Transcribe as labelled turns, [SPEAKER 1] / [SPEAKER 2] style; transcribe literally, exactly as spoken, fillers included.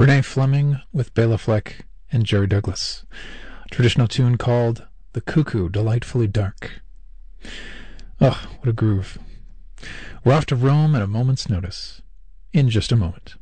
[SPEAKER 1] Renee Fleming with Bela Fleck and Jerry Douglas. A traditional tune called The Cuckoo Delightfully Dark. Oh, what a groove. We're off to Rome at a moment's notice. In just a moment.